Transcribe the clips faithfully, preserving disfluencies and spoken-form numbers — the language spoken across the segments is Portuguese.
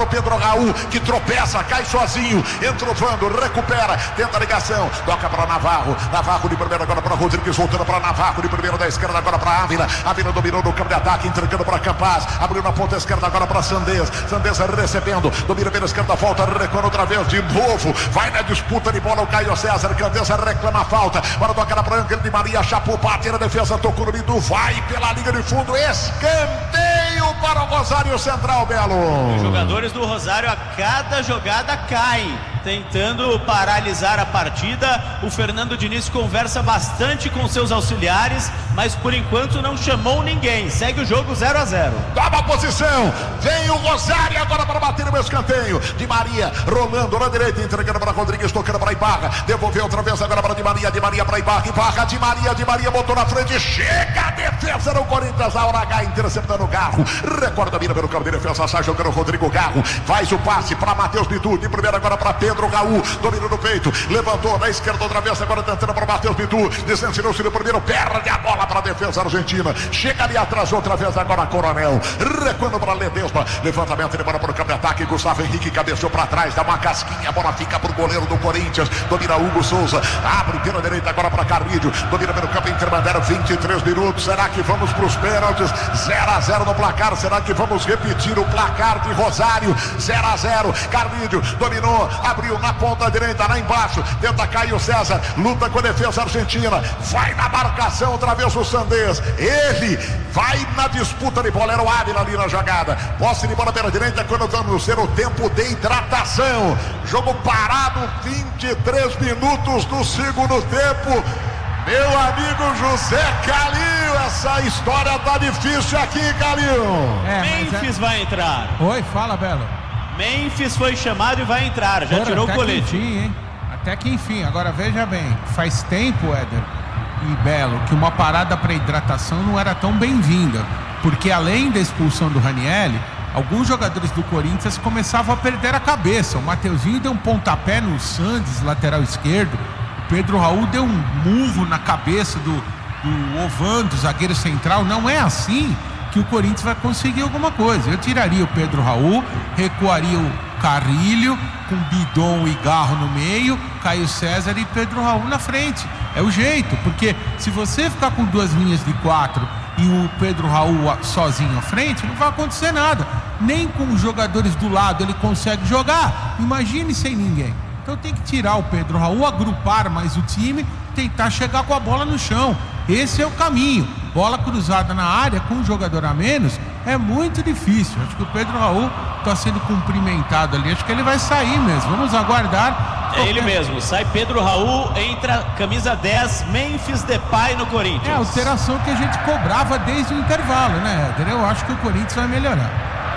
no Pedro Raul, que tropeça, cai sozinho, entra o Vando, recupera, tenta a ligação, toca para Navarro, Navarro de primeira agora para Rodrigues, voltando para Navarro, de primeira da esquerda agora para Ávila, Ávila dominou no campo de ataque, entregando para Campaz, abriu na ponta esquerda agora para Sandez, Sandez recebendo, domina pela esquerda, volta, recuando outra vez, de novo, vai na disputa de bola o Caio César, Candeza reclama a falta, para tocar para Angel de Maria, chapou, bate na defesa, tocou no Bidu, vai pela linha de fundo, escanteio para o Rosário Central, Belo. Os jogadores do Rosário a cada jogada caem, tentando paralisar a partida. O Fernando Diniz conversa bastante com seus auxiliares, mas por enquanto não chamou ninguém. Segue o jogo zero a zero. Toma a posição, vem o Rosário agora para bater no escanteio. Di Maria rolando na direita, entregando para Rodrigues, tocando para Ibarra, devolveu outra vez agora para Di Maria, Di Maria para Ibarra, Ibarra, Di Maria, Di Maria botou na frente, chega a defesa do Corinthians, a hora H interceptando o Garro, recorda a mira pelo campo de defesa, sai jogando o Rodrigo Garro, faz o passe para Matheus Bidu, de primeira agora para Pedro Raul, domina no peito, levantou na esquerda outra vez, agora tentando para Matheus Bidu, descensinou-se no primeiro, perde a bola para a defesa argentina, chega ali atrás outra vez agora Coronel, recuando para Ledesma, levantamento de bola para o campo de ataque, Gustavo Henrique cabeceou para trás, dá uma casquinha, a bola fica para o goleiro do Corinthians, domina Hugo Souza, abre pela direita agora para Carlídio, domina pelo campo intermediário, vinte e três minutos, será que vamos para os pênaltis? zero a zero no placar, será que vamos repetir o placar de Rosário? zero a zero, Carlídio dominou, abriu na ponta direita, lá embaixo, tenta Caio César, luta com a defesa argentina, vai na marcação outra vez o Sandez, ele vai na disputa de bola, era o Ávila ali na jogada, posse de bola pela direita, quando vamos ter o tempo de hidratação, jogo parado, vinte e três minutos do segundo tempo. Meu amigo José Calil, essa história tá difícil aqui, Calil. É, Memphis é... vai entrar. Oi, fala, Belo. Memphis foi chamado e vai entrar, já Porra, tirou o colete. Até que enfim, hein? Até que enfim, agora veja bem, faz tempo, Éder e Belo, que uma parada para hidratação não era tão bem-vinda, porque além da expulsão do Ranieri, alguns jogadores do Corinthians começavam a perder a cabeça. O Mateuzinho deu um pontapé no Sandes, lateral esquerdo. O Pedro Raul deu um murro na cabeça do, do Ovando, zagueiro central. Não é assim que o Corinthians vai conseguir alguma coisa. Eu tiraria o Pedro Raul, recuaria o Carrilho, com Bidon e Garro no meio, Caio César e Pedro Raul na frente. É o jeito, porque se você ficar com duas linhas de quatro e o Pedro Raul sozinho à frente, não vai acontecer nada. Nem com os jogadores do lado ele consegue jogar. Imagine sem ninguém. Então tem que tirar o Pedro Raul, agrupar mais o time, tentar chegar com a bola no chão. Esse é o caminho. Bola cruzada na área com um jogador a menos é muito difícil. Acho que o Pedro Raul está sendo cumprimentado ali. Acho que ele vai sair mesmo. Vamos aguardar. É ele mesmo. Sai Pedro Raul, entra camisa dez, Memphis Depay no Corinthians. É a alteração que a gente cobrava desde o intervalo, né, Éder? Eu acho que o Corinthians vai melhorar.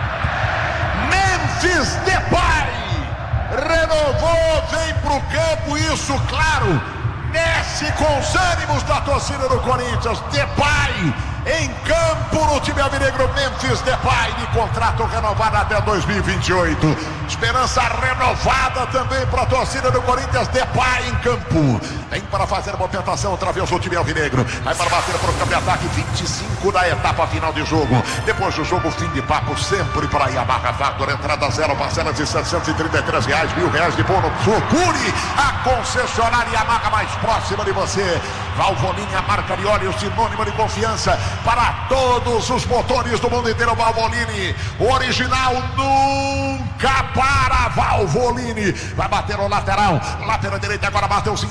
Memphis Depay renovou, vem pro campo, isso, claro, mexe com os ânimos da torcida do Corinthians. Depay em campo no time alvinegro, Memphis Depay de contrato renovado até dois mil e vinte e oito. Esperança renovada também para a torcida do Corinthians. Depay em campo, vem para fazer a movimentação outra vez o time alvinegro, vai para bater para o campo de ataque, vinte e cinco da etapa final de jogo. Depois do jogo, fim de papo sempre para a Yamaha Factor, entrada zero, parcelas de setecentos e trinta e três reais, mil reais de bônus. Procure a concessionária Yamaha mais próxima de você. Valvoline, a marca de óleo, sinônimo de confiança para todos os motores do mundo inteiro. Valvoline, o original nunca para. Valvoline vai bater o lateral, lateral direita agora bateu